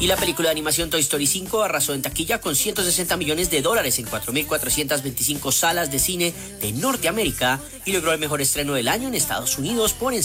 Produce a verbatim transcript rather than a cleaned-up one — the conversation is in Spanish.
Y la película de animación Toy Story cinco arrasó en taquilla con ciento sesenta millones de dólares en cuatro mil cuatrocientas veinticinco salas de cine de Norteamérica y logró el mejor estreno del año en Estados Unidos por